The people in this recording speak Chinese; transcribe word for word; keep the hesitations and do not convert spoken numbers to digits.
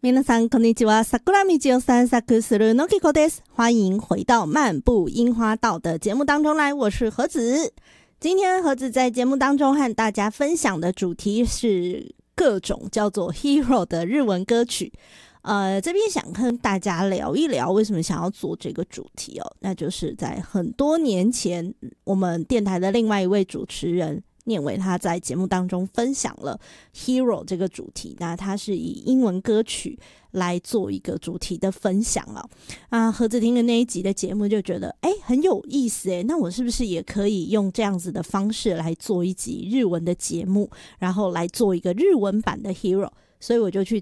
皆さんこんにちは、桜道を散策するのきこです。欢迎回到漫步樱花道的节目当中来，我是何子。今天何子在节目当中和大家分享的主题是各种叫做 Hero 的日文歌曲。呃，这边想跟大家聊一聊为什么想要做这个主题哦，那就是在很多年前，我们电台的另外一位主持人念伟他在节目当中分享了 Hero 这个主题，那他是以英文歌曲来做一个主题的分享哦。啊，何子听的那一集的节目就觉得哎很有意思哎，那我是不是也可以用这样子的方式来做一集日文的节目，然后来做一个日文版的 Hero？所以我就去